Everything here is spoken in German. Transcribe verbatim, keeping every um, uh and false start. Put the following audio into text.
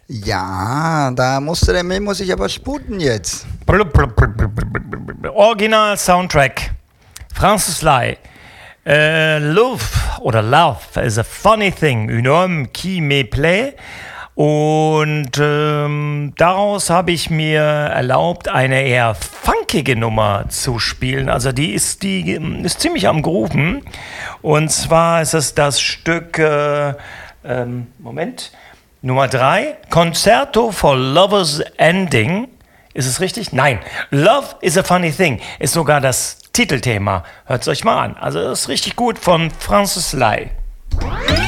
Ja, da musste der Memo sich aber sputen jetzt. Original Soundtrack. Francis Lai. Euh, love oder Love is a funny thing. Un homme qui me plaît. Und ähm, daraus habe ich mir erlaubt, eine eher funkige Nummer zu spielen. Also die ist, die ist ziemlich am Grooven. Und zwar ist es das Stück, äh, ähm, Moment, Nummer drei, Concerto for Lovers Ending. Ist es richtig? Nein. Love is a funny thing ist sogar das Titelthema. Hört es euch mal an. Also das ist richtig gut von Francis Lai.